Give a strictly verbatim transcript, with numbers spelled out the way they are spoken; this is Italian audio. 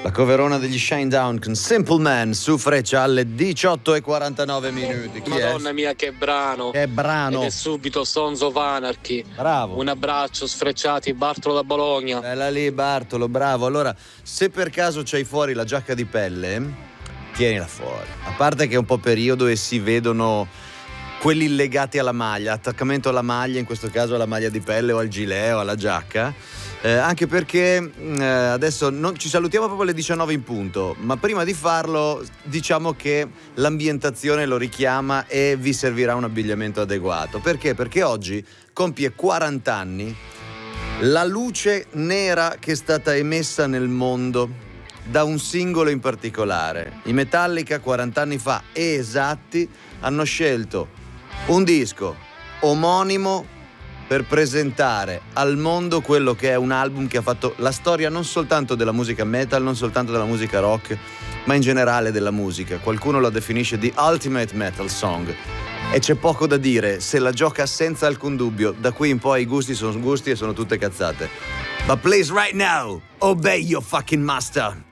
La coverona degli Shinedown con Simple Man su Freccia alle diciotto e quarantanove minuti. Chi Madonna è? mia, che brano! Che brano! Ed è subito Sons of Anarchy. Bravo. Un abbraccio, Sfrecciati, Bartolo da Bologna. Bella lì, Bartolo, bravo. Allora, se per caso c'hai fuori la giacca di pelle, tienila fuori. A parte che è un po' periodo e si vedono quelli legati alla maglia, attaccamento alla maglia, in questo caso alla maglia di pelle o al gilet o alla giacca. Eh, anche perché eh, adesso non, ci salutiamo proprio alle diciannove in punto, ma prima di farlo diciamo che l'ambientazione lo richiama e vi servirà un abbigliamento adeguato. Perché? Perché oggi compie quaranta anni la luce nera che è stata emessa nel mondo da un singolo in particolare. I Metallica quaranta anni fa esatti hanno scelto un disco omonimo per presentare al mondo quello che è un album che ha fatto la storia non soltanto della musica metal, non soltanto della musica rock, ma in generale della musica. Qualcuno lo definisce The Ultimate Metal Song e c'è poco da dire, se la gioca senza alcun dubbio. Da qui in poi i gusti sono gusti e sono tutte cazzate. But please right now, obey your fucking master.